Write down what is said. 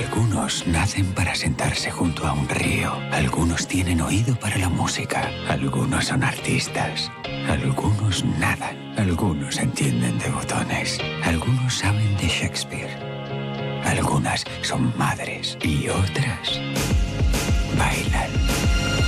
Algunos nacen para sentarse junto a un río. Algunos tienen oído para la música. Algunos son artistas. Algunos nadan. Algunos entienden de botones. Algunos saben de Shakespeare. Algunas son madres y otras bailan.